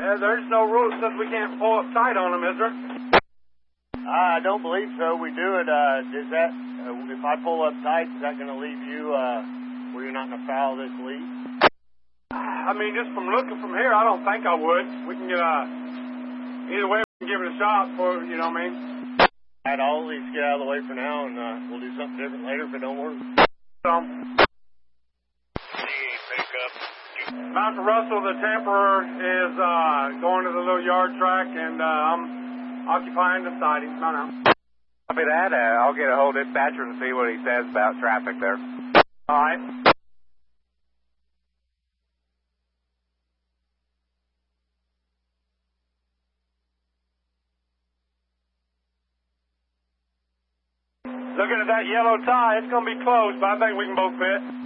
There's no rule that says we can't pull up tight on them, is there? I don't believe so. We do it. Is that, if I pull up tight, is that going to leave you where you're not going to foul this lead? I mean, just from looking from here, I don't think I would. We can get either way, we can give it a shot for, you know what I mean? I'll at least get out of the way for now, and we'll do something different later if it don't work. Mountain Russell, the Temperer is going to the little yard track, and I'm occupying the siding. No. Copy that. I'll get a hold of dispatcher and see what he says about traffic there. All right. Looking at that yellow tie, it's going to be close, but I think we can both fit.